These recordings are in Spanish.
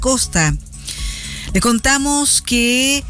costa. Le contamos que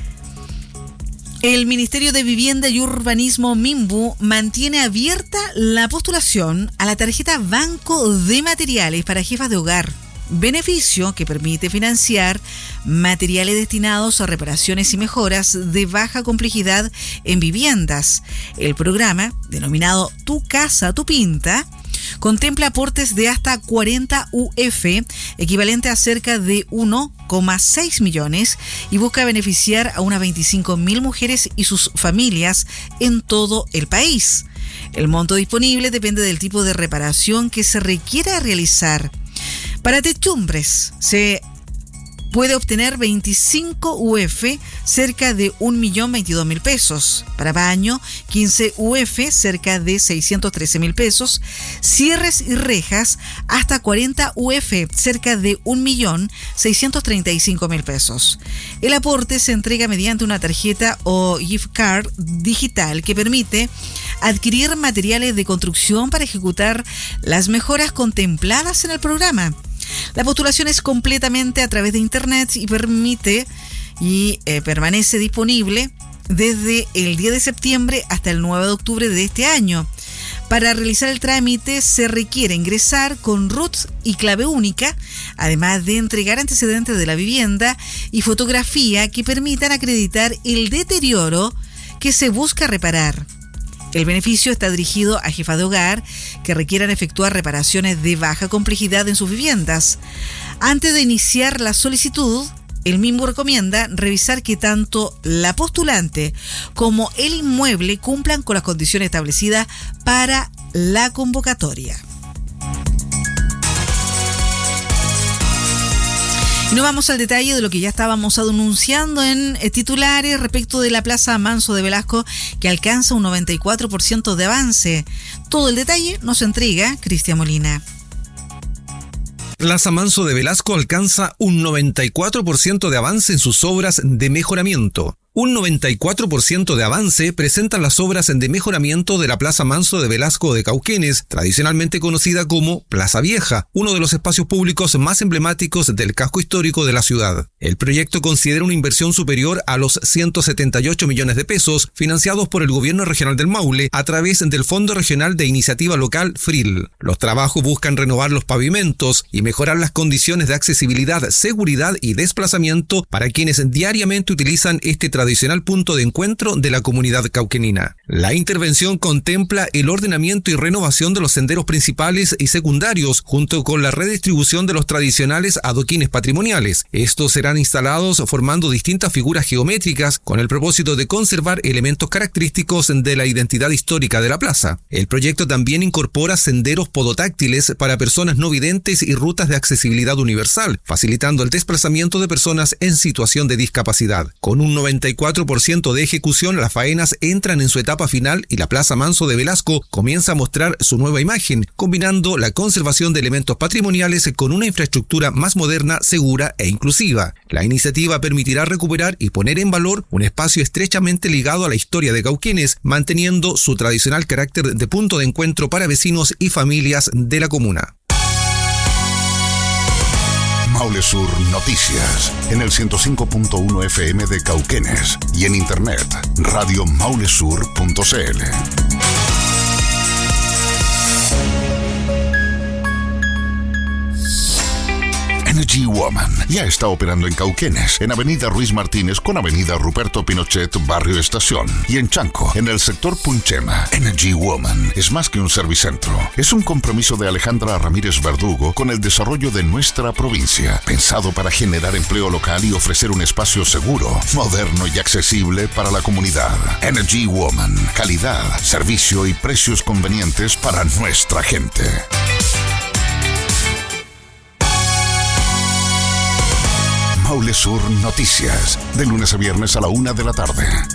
el Ministerio de Vivienda y Urbanismo, MIMBU, mantiene abierta la postulación a la tarjeta Banco de Materiales para jefas de hogar, beneficio que permite financiar materiales destinados a reparaciones y mejoras de baja complejidad en viviendas. El programa, denominado Tu Casa, Tu Pinta, contempla aportes de hasta 40 UF, equivalente a cerca de 1,6 millones, y busca beneficiar a unas 25.000 mujeres y sus familias en todo el país. El monto disponible depende del tipo de reparación que se requiera realizar. Para techumbres se puede obtener 25 UF, cerca de 1.022.000 pesos. Para baño, 15 UF, cerca de 613.000 pesos. Cierres y rejas, hasta 40 UF, cerca de 1.635.000 pesos. El aporte se entrega mediante una tarjeta o gift card digital que permite adquirir materiales de construcción para ejecutar las mejoras contempladas en el programa. La postulación es completamente a través de internet y permanece disponible desde el 10 de septiembre hasta el 9 de octubre de este año. Para realizar el trámite se requiere ingresar con RUT y clave única, además de entregar antecedentes de la vivienda y fotografía que permitan acreditar el deterioro que se busca reparar. El beneficio está dirigido a jefas de hogar que requieran efectuar reparaciones de baja complejidad en sus viviendas. Antes de iniciar la solicitud, el MIMBU recomienda revisar que tanto la postulante como el inmueble cumplan con las condiciones establecidas para la convocatoria. Y nos vamos al detalle de lo que ya estábamos anunciando en titulares respecto de la Plaza Manso de Velasco, que alcanza un 94% de avance. Todo el detalle nos entrega Cristian Molina. Plaza Manso de Velasco alcanza un 94% de avance en sus obras de mejoramiento. Un 94% de avance presentan las obras de mejoramiento de la Plaza Manso de Velasco de Cauquenes, tradicionalmente conocida como Plaza Vieja, uno de los espacios públicos más emblemáticos del casco histórico de la ciudad. El proyecto considera una inversión superior a los 178 millones de pesos, financiados por el Gobierno Regional del Maule a través del Fondo Regional de Iniciativa Local FRIL. Los trabajos buscan renovar los pavimentos y mejorar las condiciones de accesibilidad, seguridad y desplazamiento para quienes diariamente utilizan este tradicional punto de encuentro de la comunidad cauquenina. La intervención contempla el ordenamiento y renovación de los senderos principales y secundarios, junto con la redistribución de los tradicionales adoquines patrimoniales. Estos serán instalados formando distintas figuras geométricas con el propósito de conservar elementos característicos de la identidad histórica de la plaza. El proyecto también incorpora senderos podotáctiles para personas no videntes y rutas de accesibilidad universal, facilitando el desplazamiento de personas en situación de discapacidad. Con un 94% de ejecución, las faenas entran en su etapa final y la Plaza Manso de Velasco comienza a mostrar su nueva imagen, combinando la conservación de elementos patrimoniales con una infraestructura más moderna, segura e inclusiva. La iniciativa permitirá recuperar y poner en valor un espacio estrechamente ligado a la historia de Cauquenes, manteniendo su tradicional carácter de punto de encuentro para vecinos y familias de la comuna. Maule Sur Noticias, en el 105.1 FM de Cauquenes y en internet, radiomaulesur.cl. Energy Woman ya está operando en Cauquenes, en Avenida Ruiz Martínez con Avenida Ruperto Pinochet, Barrio Estación, y en Chanco, en el sector Punchema. Energy Woman es más que un servicentro, es un compromiso de Alejandra Ramírez Verdugo con el desarrollo de nuestra provincia, pensado para generar empleo local y ofrecer un espacio seguro, moderno y accesible para la comunidad. Energy Woman, calidad, servicio y precios convenientes para nuestra gente. Maule Sur Noticias, de lunes a viernes a la 1 de la tarde.